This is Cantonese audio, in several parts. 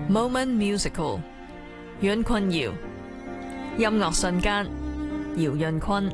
Moment Musical 阮坤瑤，音樂瞬間姚潤坤。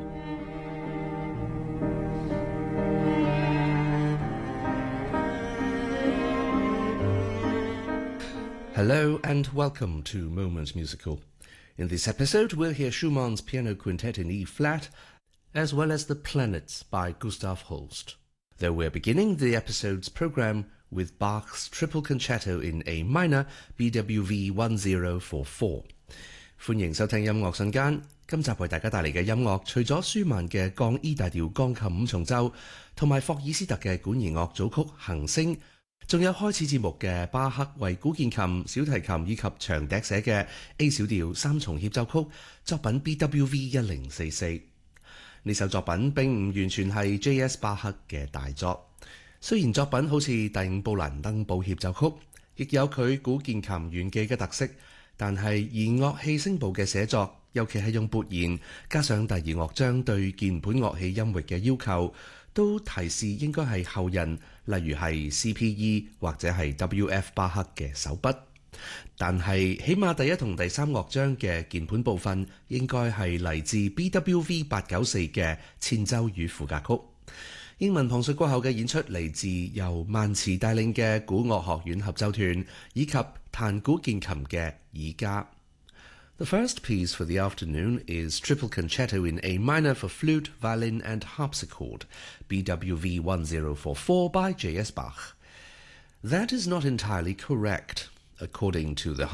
Hello and welcome to Moment Musical. In this episode, we'll hear Schumann's Piano Quintet in E-flat, as well as The Planets by Gustav Holst. Though we're beginning the episode's program with Bach's Triple Concerto in A minor, BWV 1044. 歡迎收聽音樂瞬間。今集為大家帶嚟嘅音樂，除咗舒曼嘅降 E 大調鋼琴五重奏，同埋霍爾斯特嘅管弦樂組曲行星，仲有開始節目嘅巴克為古鍵琴、小提琴以及長笛寫嘅 A 小調三重協奏曲作品 BWV 1044。呢首作品並唔完全係 J.S. 巴克嘅大作，雖然作品好似第五布蘭登堡協奏曲，亦有佢古鍵琴炫技嘅特色，但係弦樂器聲部嘅寫作，尤其係用撥弦加上第二樂章對鍵盤樂器音域嘅要求，都提示應該係後人，例如係 C.P.E 或者係 W.F 巴克嘅手筆。但係起碼第一同第三樂章嘅鍵盤部分應該係嚟自 BWV 894嘅前奏與賦格曲。英文旁述過後嘅演出嚟自由曼茨帶領嘅古樂學院合奏團以及彈古鍵琴嘅爾加。The first piece for the afternoon is Triple Concerto in A minor for flute, violin and harpsichord, BWV 1044 by J.S. Bach. That is not entirely correct. According to the